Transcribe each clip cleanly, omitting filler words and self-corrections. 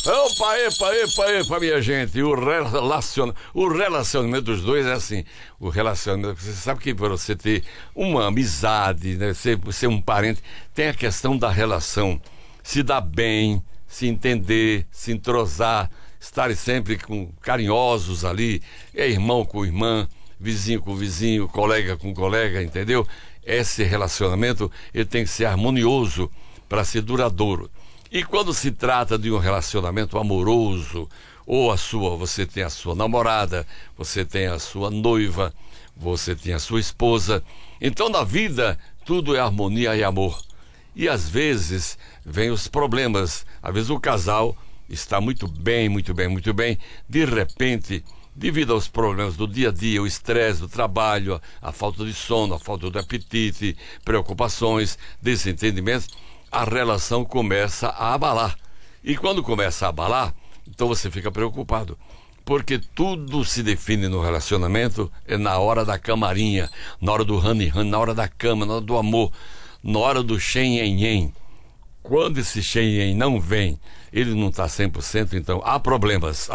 Opa, epa, minha gente. O relacionamento dos dois é assim. O relacionamento, você sabe que para você ter uma amizade, né, ser um parente, tem a questão da relação. Se dar bem, se entender, se entrosar, estarem sempre carinhosos ali, é irmão com irmã, vizinho com vizinho, colega com colega, entendeu? Esse relacionamento, ele tem que ser harmonioso para ser duradouro. E quando se trata de um relacionamento amoroso, ou você tem a sua namorada, você tem a sua noiva, você tem a sua esposa, então na vida tudo é harmonia e amor. E às vezes vem os problemas, às vezes o casal está muito bem, de repente, devido aos problemas do dia a dia, o estresse do trabalho, a falta de sono, a falta de apetite, preocupações, desentendimentos, a relação começa a abalar. E quando começa a abalar, então você fica preocupado. Porque tudo se define no relacionamento é na hora da camarinha, na hora do honey-honey, na hora da cama, na hora do amor, na hora do shen-yen-yen. Quando esse shen-yen não vem, ele não está 100%, então há problemas.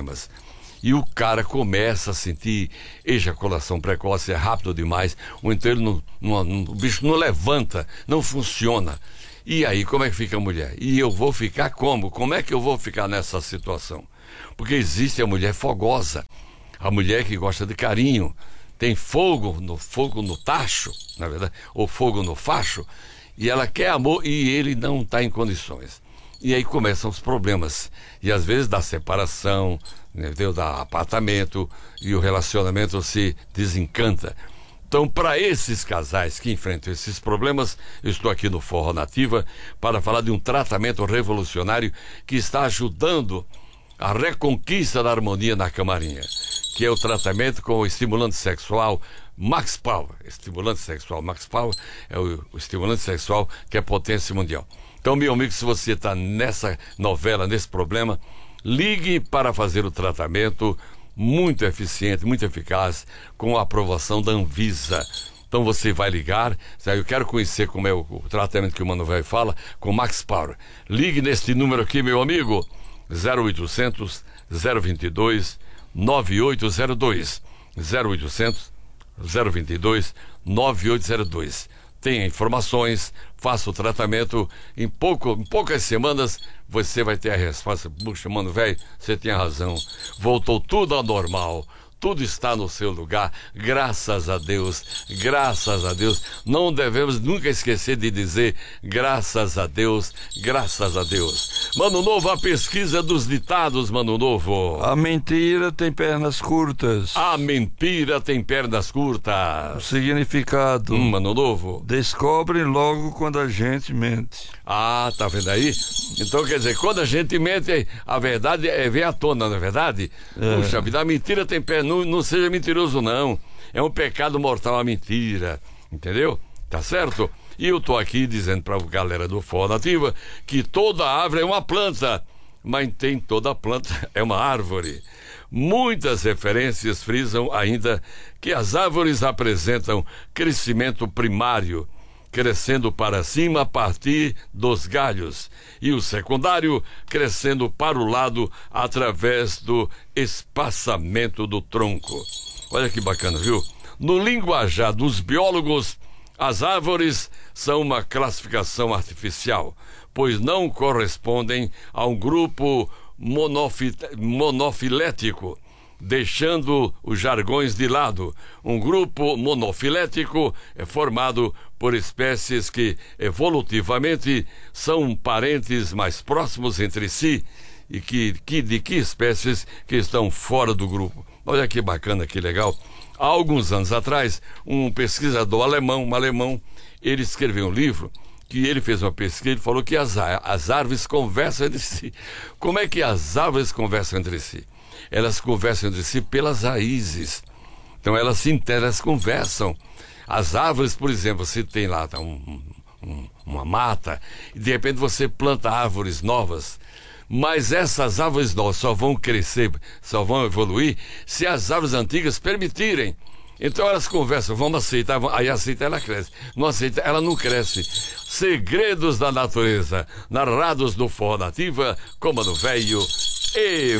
E o cara começa a sentir ejaculação precoce, é rápido demais, ou então o bicho não levanta, não funciona. E aí, como é que fica a mulher? E eu vou ficar como? Como é que eu vou ficar nessa situação? Porque existe a mulher fogosa, a mulher que gosta de carinho, tem fogo no tacho, na verdade, ou fogo no facho, e ela quer amor e ele não está em condições. E aí começam os problemas. E às vezes dá separação, entendeu? Dá apartamento e o relacionamento se desencanta. Então, para esses casais que enfrentam esses problemas, eu estou aqui no Forró Nativa para falar de um tratamento revolucionário que está ajudando a reconquista da harmonia na camarinha, que é o tratamento com o estimulante sexual Max Power. Estimulante sexual Max Power é o estimulante sexual que é potência mundial. Então, meu amigo, se você está nessa novela, nesse problema, ligue para fazer o tratamento muito eficiente, muito eficaz, com a aprovação da Anvisa. Então você vai ligar, eu quero conhecer como é o tratamento que o Mano Velho fala, com Max Power. Ligue neste número aqui, meu amigo, 0800 022 9802. 0800 022 9802. Tenha informações, faça o tratamento, em poucas semanas você vai ter a resposta. Puxa, Mano Velho, você tinha razão, voltou tudo ao normal, tudo está no seu lugar, graças a Deus, não devemos nunca esquecer de dizer graças a Deus. Mano Novo, a pesquisa dos ditados, Mano Novo. A mentira tem pernas curtas. O significado. Mano Novo. Descobrem logo quando a gente mente. Ah, tá vendo aí? Então quer dizer, quando a gente mente, a verdade vem à tona, não é verdade? Puxa vida, a mentira tem pernas. Não seja mentiroso, não. É um pecado mortal a mentira. Entendeu? Tá certo? E eu tô aqui dizendo pra galera do Forró Nativa que toda árvore é uma planta, mas tem toda planta é uma árvore. Muitas referências frisam ainda que as árvores apresentam crescimento primário, crescendo para cima a partir dos galhos, e o secundário crescendo para o lado através do espaçamento do tronco. Olha que bacana, viu? No linguajar dos biólogos, as árvores são uma classificação artificial, pois não correspondem a um grupo monofilético, deixando os jargões de lado. Um grupo monofilético é formado por espécies que evolutivamente são parentes mais próximos entre si e de que espécies que estão fora do grupo. Olha que bacana, que legal. Há alguns anos atrás, um pesquisador alemão, ele escreveu um livro que ele fez uma pesquisa, ele falou que as árvores conversam entre si. Como é que as árvores conversam entre si? Elas conversam entre si pelas raízes. Então elas se entendem, elas conversam. As árvores, por exemplo, você tem lá uma mata, e de repente você planta árvores novas, mas essas árvores novas só vão crescer, só vão evoluir se as árvores antigas permitirem. Então elas conversam, vamos aceitar, aí aceita, ela cresce. Não aceita, ela não cresce. Segredos da natureza, narrados no Forró Nativa, Comando Velho e